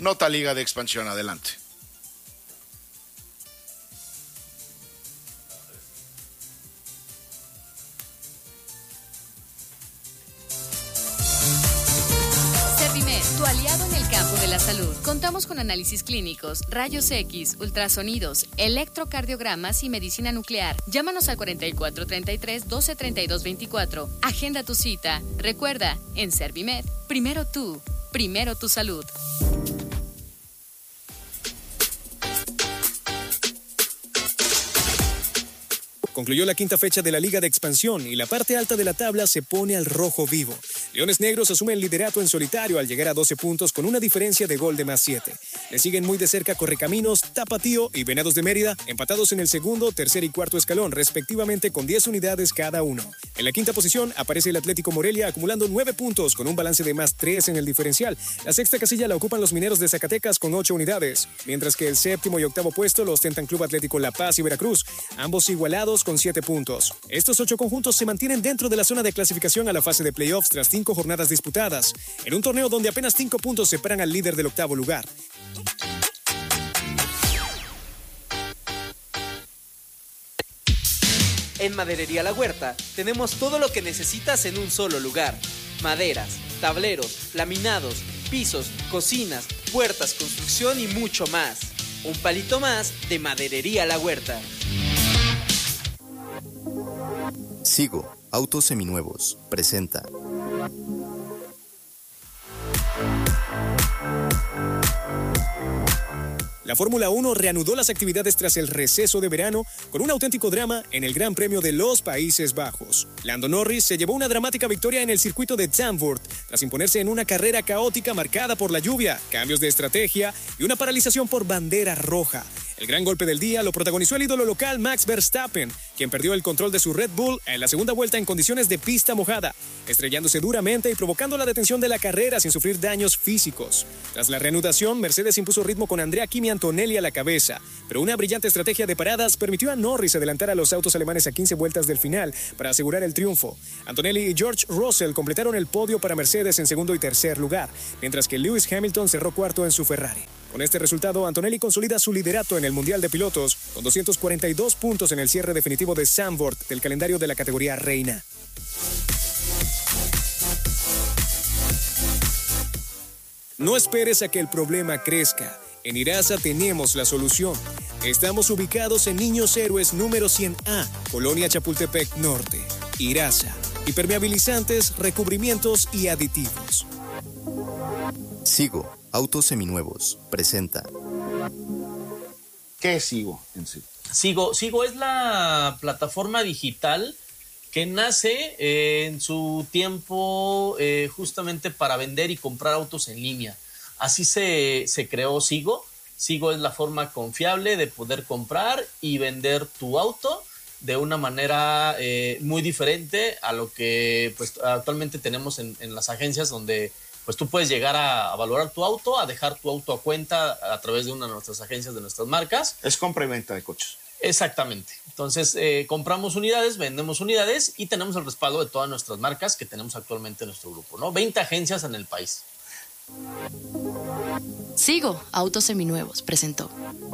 Nota Liga de Expansión, adelante. Servimed, tu aliado en el campo de la salud. Contamos con análisis clínicos, rayos X, ultrasonidos, electrocardiogramas y medicina nuclear. Llámanos al 4433 1232 24. Agenda tu cita. Recuerda, en Servimed, primero tú, primero tu salud. Concluyó la quinta fecha de la Liga de Expansión y la parte alta de la tabla se pone al rojo vivo. Leones Negros asume el liderato en solitario al llegar a 12 puntos con una diferencia de gol de +7. Le siguen muy de cerca Correcaminos, Tapatío y Venados de Mérida, empatados en el segundo, tercer y cuarto escalón, respectivamente con 10 unidades cada uno. En la quinta posición aparece el Atlético Morelia acumulando 9 puntos con un balance de +3 en el diferencial. La sexta casilla la ocupan los Mineros de Zacatecas con 8 unidades, mientras que el séptimo y octavo puesto lo ostentan Club Atlético La Paz y Veracruz, ambos igualados con 7 puntos. Estos 8 conjuntos se mantienen dentro de la zona de clasificación a la fase de playoffs tras 5 jornadas disputadas, en un torneo donde apenas 5 puntos separan al líder del octavo lugar. En Maderería La Huerta tenemos todo lo que necesitas en un solo lugar. Maderas, tableros, laminados, pisos, cocinas, puertas, construcción y mucho más. Un palito más de Maderería La Huerta. Sigo, Autos Seminuevos, presenta. La Fórmula 1 reanudó las actividades tras el receso de verano con un auténtico drama en el Gran Premio de los Países Bajos. Lando Norris se llevó una dramática victoria en el circuito de Zandvoort tras imponerse en una carrera caótica marcada por la lluvia, cambios de estrategia y una paralización por bandera roja. El gran golpe del día lo protagonizó el ídolo local Max Verstappen, quien perdió el control de su Red Bull en la segunda vuelta en condiciones de pista mojada, estrellándose duramente y provocando la detención de la carrera sin sufrir daños físicos. Tras la reanudación, Mercedes impuso ritmo con Andrea Kimi Antonelli a la cabeza, pero una brillante estrategia de paradas permitió a Norris adelantar a los autos alemanes a 15 vueltas del final para asegurar el triunfo. Antonelli y George Russell completaron el podio para Mercedes en segundo y tercer lugar, mientras que Lewis Hamilton cerró cuarto en su Ferrari. Con este resultado, Antonelli consolida su liderato en el Mundial de Pilotos con 242 puntos en el cierre definitivo de Zandvoort del calendario de la categoría Reina. No esperes a que el problema crezca. En Irasa tenemos la solución. Estamos ubicados en Niños Héroes número 100A, Colonia Chapultepec Norte. Irasa. Impermeabilizantes, recubrimientos y aditivos. Sigo, Autos Seminuevos, presenta. ¿Qué es Sigo en sí? Sigo es la plataforma digital que nace en su tiempo justamente para vender y comprar autos en línea. Así se creó Sigo. Sigo es la forma confiable de poder comprar y vender tu auto de una manera muy diferente a lo que pues, actualmente tenemos en las agencias, donde pues tú puedes llegar a valorar tu auto, a dejar tu auto a cuenta a través de una de nuestras agencias, de nuestras marcas. Es compra y venta de coches. Exactamente. Entonces, compramos unidades, vendemos unidades y tenemos el respaldo de todas nuestras marcas que tenemos actualmente en nuestro grupo, ¿no? 20 agencias en el país. Sigo, Autos Seminuevos, presentó.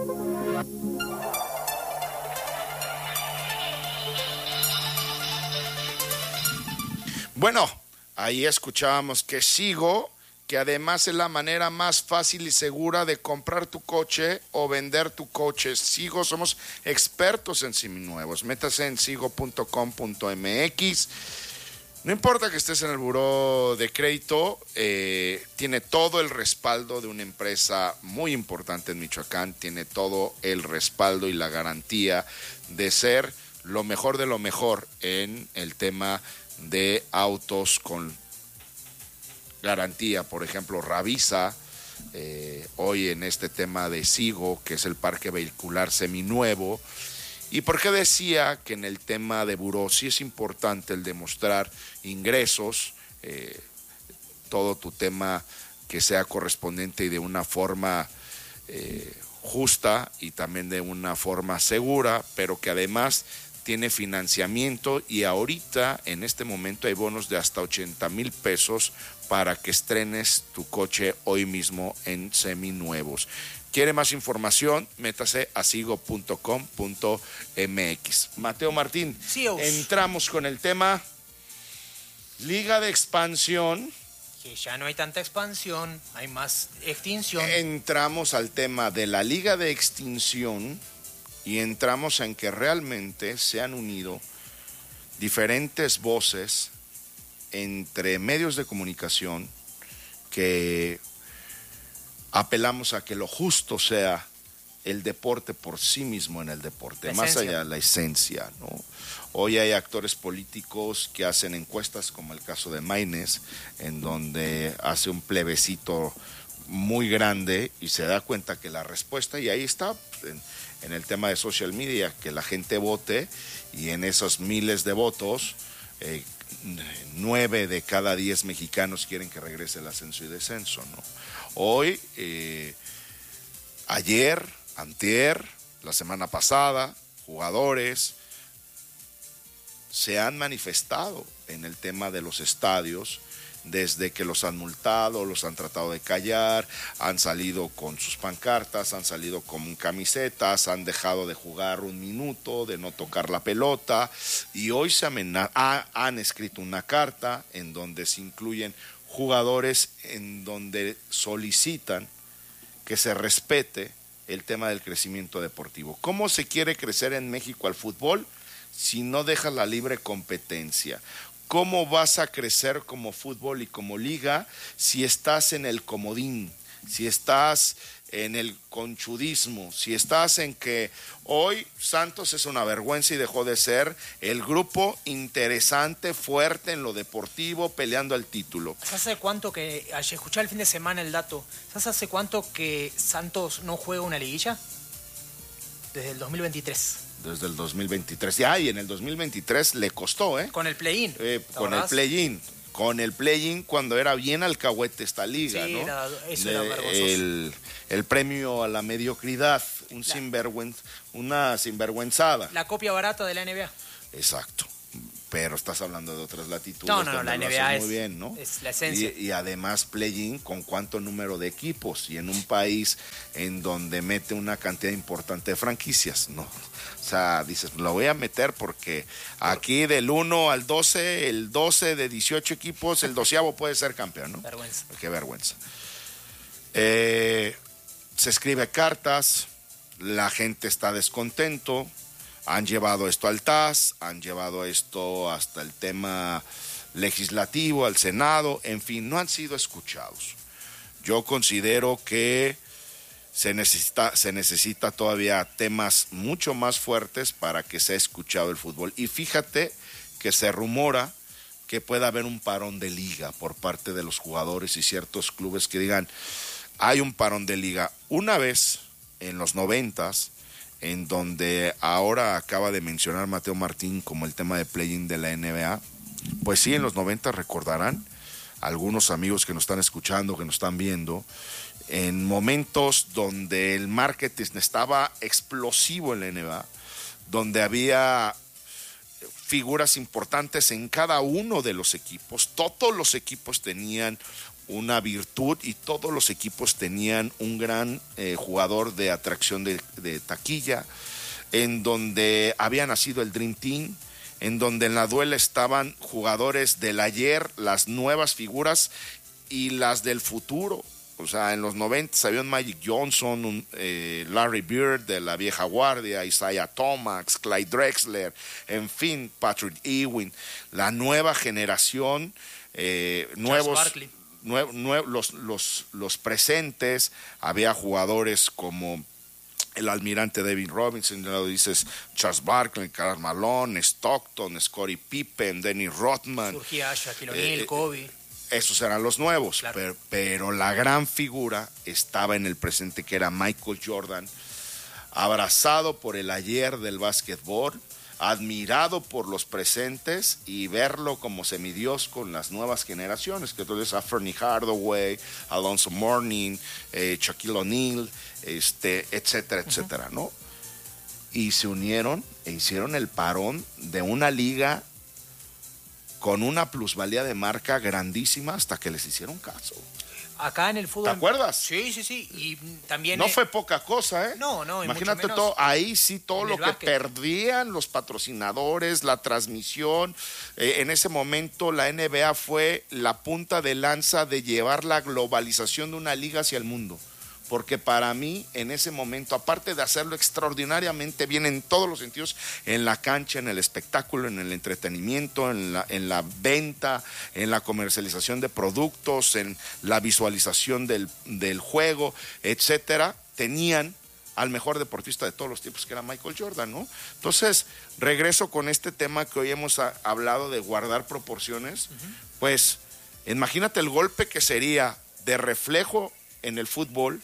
Bueno, ahí escuchábamos que Sigo, que además es la manera más fácil y segura de comprar tu coche o vender tu coche. Sigo, somos expertos en seminuevos. Métase en sigo.com.mx. No importa que estés en el buró de crédito, tiene todo el respaldo de una empresa muy importante en Michoacán, tiene todo el respaldo y la garantía de ser lo mejor de lo mejor en el tema de autos con garantía. Por ejemplo, Ravisa, hoy en este tema de Sigo, que es el parque vehicular seminuevo. ¿Y por qué decía que en el tema de buró sí es importante el demostrar ingresos, todo tu tema que sea correspondiente y de una forma justa y también de una forma segura, pero que además tiene financiamiento? Y ahorita en este momento hay bonos de hasta 80,000 pesos para que estrenes tu coche hoy mismo en seminuevos. ¿Quiere más información? Métase a sigo.com.mx. Mateo Martín, entramos con el tema Liga de Expansión. Que ya no hay tanta expansión, hay más extinción. Entramos al tema de la Liga de Extinción y entramos en que realmente se han unido diferentes voces entre medios de comunicación que apelamos a que lo justo sea el deporte por sí mismo en el deporte, más allá de la esencia, ¿no? Hoy hay actores políticos que hacen encuestas, como el caso de Maines, en donde hace un plebiscito muy grande y se da cuenta que la respuesta, y ahí está, en el tema de social media, que la gente vote, y en esos miles de votos, 9 de cada 10 mexicanos quieren que regrese el ascenso y descenso, ¿no? Hoy, ayer, antier, la semana pasada, jugadores se han manifestado en el tema de los estadios, desde que los han multado, los han tratado de callar, han salido con sus pancartas, han salido con camisetas, han dejado de jugar un minuto, de no tocar la pelota, y hoy han escrito una carta en donde se incluyen jugadores, en donde solicitan que se respete el tema del crecimiento deportivo. ¿Cómo se quiere crecer en México al fútbol si no dejas la libre competencia? ¿Cómo vas a crecer como fútbol y como liga si estás en el comodín, si estás en el conchudismo, si estás en que hoy Santos es una vergüenza y dejó de ser el grupo interesante, fuerte en lo deportivo, peleando al título? ¿Hace cuánto que, escuché el fin de semana el dato, ¿sabes hace cuánto que Santos no juega una liguilla? Desde el 2023. Desde el 2023. Y en el 2023 le costó, ¿eh? Con el play-in. Con el play-in cuando era bien alcahuete esta liga, sí, ¿no? Eso era vergonzoso. El premio a la mediocridad, una sinvergüenzada. La copia barata de la NBA. Exacto. Pero estás hablando de otras latitudes. No, la NBA muy bien, ¿no? Es la esencia. Y además play-in con cuánto número de equipos y en un país en donde mete una cantidad importante de franquicias, ¿no? O sea, dices, lo voy a meter porque aquí del 1 al 12, el 12 de 18 equipos, el 12avo puede ser campeón, ¿no? Vergüenza. Qué vergüenza. Se escribe cartas, la gente está descontento. Han llevado esto al TAS, han llevado esto hasta el tema legislativo, al Senado, en fin, no han sido escuchados. Yo considero que se necesita todavía temas mucho más fuertes para que sea escuchado el fútbol. Y fíjate que se rumora que pueda haber un parón de liga por parte de los jugadores y ciertos clubes que digan, hay un parón de liga. Una vez, en los 90s, en donde ahora acaba de mencionar Mateo Martín como el tema de play-in de la NBA, pues sí, en los 90 recordarán algunos amigos que nos están escuchando, que nos están viendo, en momentos donde el marketing estaba explosivo en la NBA, donde había figuras importantes en cada uno de los equipos, todos los equipos tenían una virtud y todos los equipos tenían un gran jugador de atracción de taquilla, en donde había nacido el Dream Team, en donde en la duela estaban jugadores del ayer, las nuevas figuras y las del futuro. O sea, en los 90 había un Magic Johnson, un Larry Bird de la vieja guardia, Isaiah Thomas, Clyde Drexler, en fin, Patrick Ewing, la nueva generación, nuevos... los presentes, había jugadores como el almirante David Robinson, ya lo dices, Charles Barkley, Karl Malone, Stockton, Scottie Pippen, Dennis Rodman. Surgía Shaquille O'Neal, Kobe. Esos eran los nuevos, claro. pero la gran figura estaba en el presente, que era Michael Jordan, abrazado por el ayer del básquetbol, admirado por los presentes y verlo como semidios con las nuevas generaciones, que entonces a Fernie Hardaway, Alonzo Mourning, Shaquille O'Neal, etcétera, etcétera, ¿no? Y se unieron e hicieron el parón de una liga con una plusvalía de marca grandísima hasta que les hicieron caso. Acá en el fútbol... ¿Te acuerdas? Sí. Y también... No fue poca cosa, ¿eh? No. Imagínate mucho menos todo, ahí sí todo lo que básquet. perdían los patrocinadores, la transmisión. En ese momento la NBA fue la punta de lanza de llevar la globalización de una liga hacia el mundo. Porque para mí, en ese momento, aparte de hacerlo extraordinariamente bien en todos los sentidos, en la cancha, en el espectáculo, en el entretenimiento, en la venta, en la comercialización de productos, en la visualización del juego, etcétera, tenían al mejor deportista de todos los tiempos, que era Michael Jordan, ¿no? Entonces, regreso con este tema que hoy hemos hablado de guardar proporciones. Pues, imagínate el golpe que sería de reflejo en el fútbol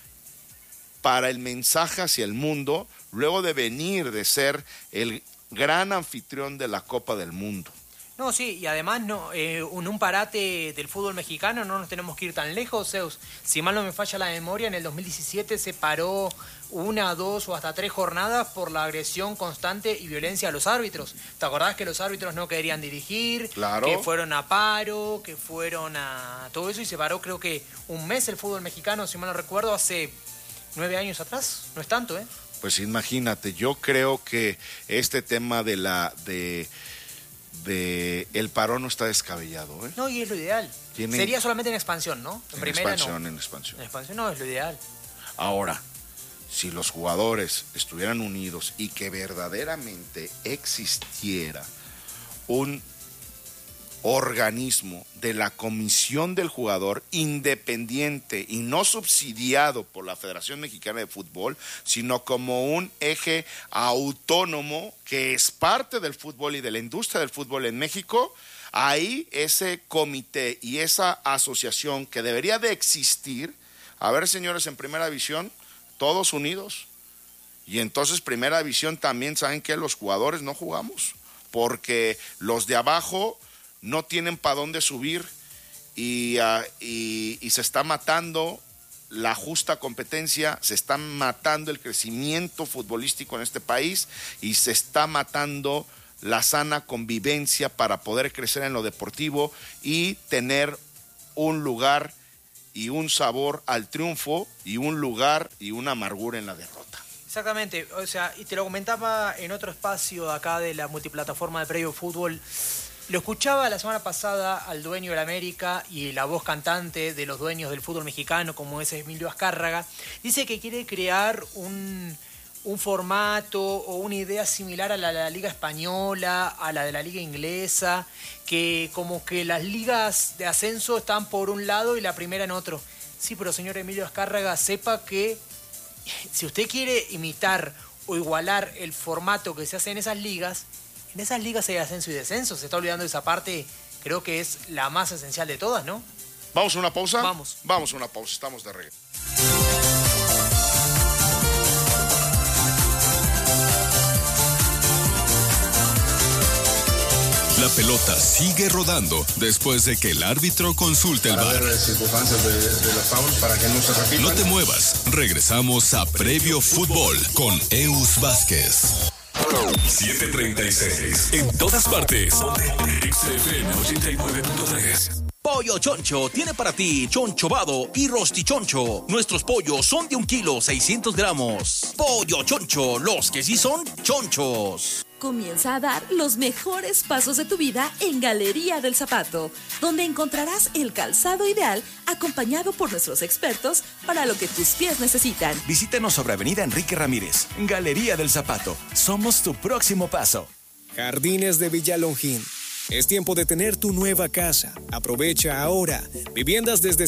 para el mensaje hacia el mundo, luego de venir de ser el gran anfitrión de la Copa del Mundo. No, sí, y además en un parate del fútbol mexicano no nos tenemos que ir tan lejos, Zeus. Si mal no me falla la memoria, en el 2017 se paró 1, 2 o hasta 3 jornadas por la agresión constante y violencia a los árbitros. ¿Te acordás que los árbitros no querían dirigir? Claro. Que fueron a paro, que fueron a todo eso, y se paró creo que un mes el fútbol mexicano, si mal no recuerdo, hace 9 años atrás. No es tanto, ¿eh? Pues imagínate, yo creo que este tema de el paro no está descabellado, ¿eh? No, y es lo ideal. Sería solamente en expansión, ¿no? En primera expansión, no. En expansión. En expansión no, es lo ideal. Ahora, si los jugadores estuvieran unidos y que verdaderamente existiera un organismo de la comisión del jugador independiente y no subsidiado por la Federación Mexicana de Fútbol, sino como un eje autónomo que es parte del fútbol y de la industria del fútbol en México, ahí ese comité y esa asociación que debería de existir, a ver, señores, en Primera División, todos unidos. Y entonces Primera División también, ¿saben qué? Los jugadores no jugamos, porque los de abajo no tienen para dónde subir y se está matando la justa competencia, se está matando el crecimiento futbolístico en este país y se está matando la sana convivencia para poder crecer en lo deportivo y tener un lugar y un sabor al triunfo y un lugar y una amargura en la derrota. Exactamente, o sea, y te lo comentaba en otro espacio acá de la multiplataforma de Previo Fútbol. Lo escuchaba la semana pasada al dueño del América y la voz cantante de los dueños del fútbol mexicano, como es Emilio Azcárraga. Dice que quiere crear un formato o una idea similar a la Liga Española, a la de la Liga Inglesa, que como que las ligas de ascenso están por un lado y la primera en otro. Sí, pero señor Emilio Azcárraga, sepa que si usted quiere imitar o igualar el formato que se hace en esas ligas hay ascenso y descenso. Se está olvidando de esa parte, creo que es la más esencial de todas, ¿no? ¿Vamos a una pausa? Vamos. Vamos a una pausa, estamos de regreso. La pelota sigue rodando después de que el árbitro consulte el VAR. Para ver las circunstancias de la foul para que no se repita. No te muevas, regresamos a Previo Fútbol con Eus Vázquez. 7:36. En todas partes. XFM 89.3. Pollo Choncho tiene para ti chonchovado y rostichoncho. Nuestros pollos son de 1 kilo 600 gramos. Pollo Choncho, los que sí son chonchos. Comienza a dar los mejores pasos de tu vida en Galería del Zapato, donde encontrarás el calzado ideal acompañado por nuestros expertos para lo que tus pies necesitan. Visítanos sobre Avenida Enrique Ramírez. Galería del Zapato. Somos tu próximo paso. Jardines de Villalongín. Es tiempo de tener tu nueva casa. Aprovecha ahora. Viviendas desde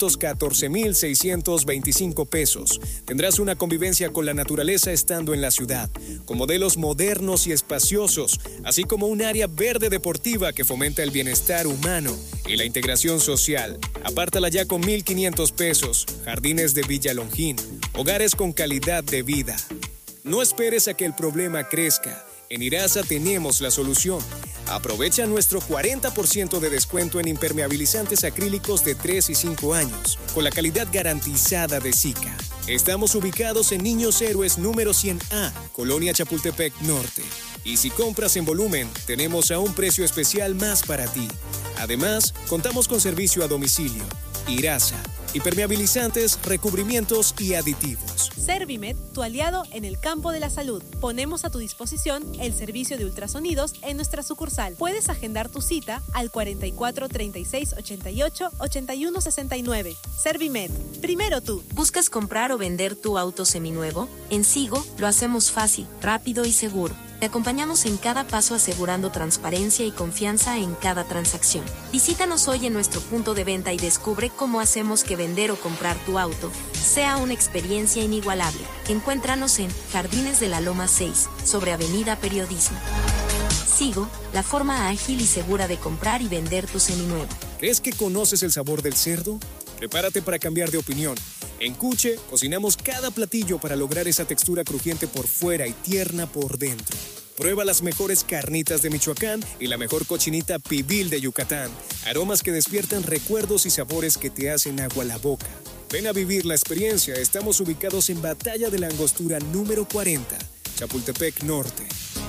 714,625 pesos. Tendrás una convivencia con la naturaleza estando en la ciudad, con modelos modernos y espaciosos, así como un área verde deportiva que fomenta el bienestar humano y la integración social. Apártala ya con 1,500 pesos. Jardines de Villalongín. Hogares con calidad de vida. No esperes a que el problema crezca. En Irasa tenemos la solución. Aprovecha nuestro 40% de descuento en impermeabilizantes acrílicos de 3 y 5 años, con la calidad garantizada de Sika. Estamos ubicados en Niños Héroes número 100A, Colonia Chapultepec Norte. Y si compras en volumen, tenemos a un precio especial más para ti. Además, contamos con servicio a domicilio, Irasa, impermeabilizantes, recubrimientos y aditivos. Servimed, tu aliado en el campo de la salud. Ponemos a tu disposición el servicio de ultrasonidos en nuestra sucursal. Puedes agendar tu cita al 44 36 88 81 69. Servimed, primero tú. ¿Buscas comprar o vender tu auto seminuevo? En Sigo lo hacemos fácil, rápido y seguro. Te acompañamos en cada paso asegurando transparencia y confianza en cada transacción. Visítanos hoy en nuestro punto de venta y descubre cómo hacemos que vender o comprar tu auto sea una experiencia inigualable. Encuéntranos en Jardines de la Loma 6, sobre Avenida Periodismo. Sigo, la forma ágil y segura de comprar y vender tu seminuevo. ¿Crees que conoces el sabor del cerdo? Prepárate para cambiar de opinión. En Cuche cocinamos cada platillo para lograr esa textura crujiente por fuera y tierna por dentro. Prueba las mejores carnitas de Michoacán y la mejor cochinita pibil de Yucatán. Aromas que despiertan recuerdos y sabores que te hacen agua a la boca. Ven a vivir la experiencia. Estamos ubicados en Batalla de la Angostura número 40, Chapultepec Norte.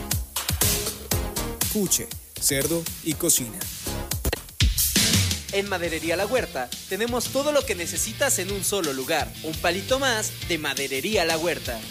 Cuche, cerdo y cocina. En Maderería La Huerta tenemos todo lo que necesitas en un solo lugar. Un palito más de Maderería La Huerta.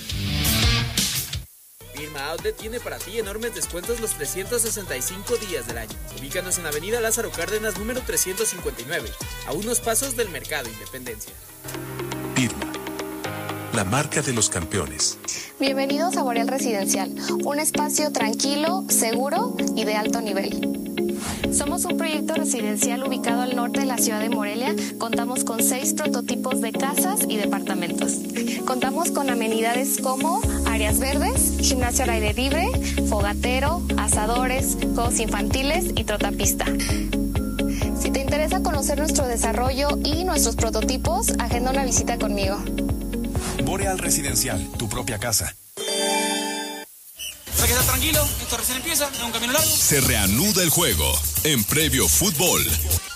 Firma Outlet tiene para ti enormes descuentos los 365 días del año. Ubícanos en Avenida Lázaro Cárdenas número 359, a unos pasos del Mercado Independencia. Irma, la marca de los campeones. Bienvenidos a Boreal Residencial, un espacio tranquilo, seguro y de alto nivel. Somos un proyecto residencial ubicado al norte de la ciudad de Morelia. Contamos con 6 prototipos de casas y departamentos. Contamos con amenidades como áreas verdes, gimnasio al aire libre, fogatero, asadores, juegos infantiles y trotapista. Si te interesa conocer nuestro desarrollo y nuestros prototipos, agenda una visita conmigo. Boreal Residencial, tu propia casa. Para que estar tranquilo, esto recién empieza, es un camino largo. Se reanuda el juego en Previo Fútbol.